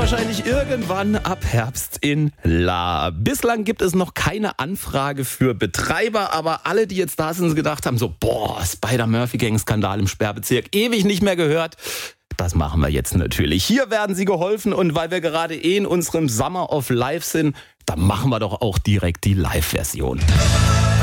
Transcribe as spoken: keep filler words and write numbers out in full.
wahrscheinlich irgendwann ab Herbst in La. Bislang gibt es noch keine Anfrage für Betreiber, aber alle, die jetzt da sind, gedacht haben, so, boah, Spider-Murphy-Gang-Skandal im Sperrbezirk, ewig nicht mehr gehört. Das machen wir jetzt natürlich. Hier werden Sie geholfen und weil wir gerade eh in unserem Summer of Life sind, dann machen wir doch auch direkt die Live-Version.